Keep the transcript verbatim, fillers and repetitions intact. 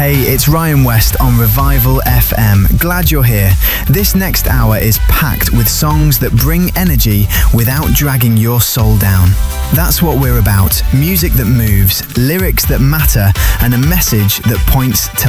Hey, it's Ryan West on Revival F M. Glad you're here. This next hour is packed with songs that bring energy without dragging your soul down. That's what we're about. Music that moves, lyrics that matter, and a message that points to